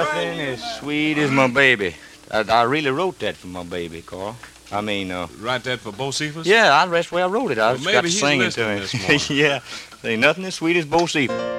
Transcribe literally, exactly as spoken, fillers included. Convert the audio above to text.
Nothing as sweet as my baby. I, I really wrote that for my baby, Carl. I mean, uh... Write that for Bocephus? Yeah, I, that's where I wrote it. I Well, just maybe got to he's sing it to listening him. this morning. Yeah. Ain't nothing as sweet as Bocephus.